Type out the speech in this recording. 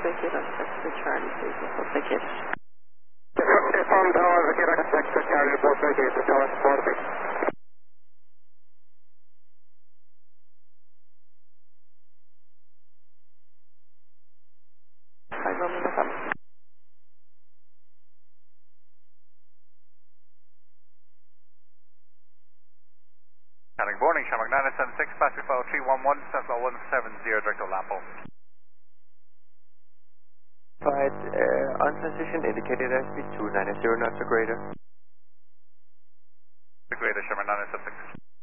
ticket on Texas Charlie, please. Full ticket. Farm Tower, Victor, Texas Charlie, full ticket, the tower, 40. Hi, Roman, what's up? Good morning, Shamrock 976, Pacific File 311, Central 170, direct to Lampo. Flight on transition indicated as speed 290 knots or greater. The greater Shamrock 976.